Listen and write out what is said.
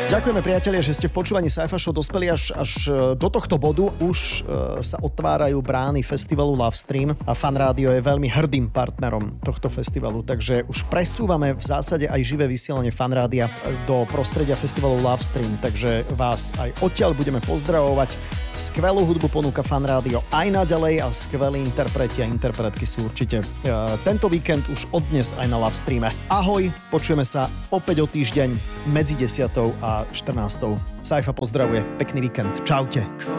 Ďakujeme, priatelia, že ste v počúvaní Sci-Fi Show dospeli až do tohto bodu. Už sa otvárajú brány festivalu Lovestream a Fan Rádio je veľmi hrdým partnerom tohto festivalu, takže už presúvame v zásade aj živé vysielanie Fan Rádia do prostredia festivalu Lovestream, takže vás aj odtiaľ budeme pozdravovať. Skvelú hudbu ponúka Fan Rádio aj naďalej a skvelí interpreti a interpretky sú určite tento víkend už od dnes aj na Lovestreame. Ahoj, počujeme sa opäť o týždeň medzi 10. a 14. Sci-Fi pozdravuje, pekný víkend, čaute.